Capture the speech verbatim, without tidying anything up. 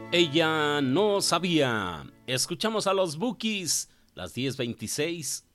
Ella no sabía. Escuchamos a los Bukis, las diez veintiséis.